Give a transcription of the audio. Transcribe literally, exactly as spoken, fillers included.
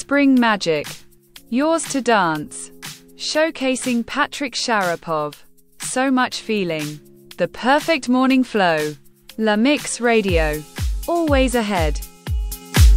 Spring Magic. Yours to dance. Showcasing Patrick Sharapov. So much feeling. The perfect morning flow. La Mix Radio. Always ahead.